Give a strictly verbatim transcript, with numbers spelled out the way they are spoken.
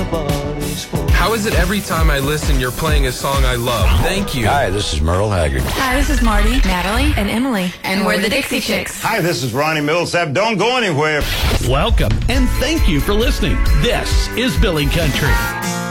everybody's full. How is it every time I listen, you're playing a song I love? Thank you. Hi, this is Merle Haggard. Hi, this is Marty, Natalie, and Emily. And we're the Dixie Chicks. Hi, this is Ronnie Millsap. Don't go anywhere. Welcome, and thank you for listening. This is Billy Country.